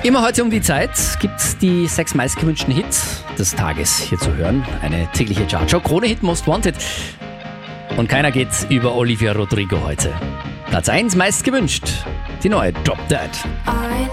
Immer heute um die Zeit gibt's die 6 meistgewünschten Hits des Tages hier zu hören. Eine tägliche Chartshow. Krone-Hit Most Wanted. Und keiner geht über Olivia Rodrigo heute. Platz 1 meist gewünscht. Die neue Drop Dead. I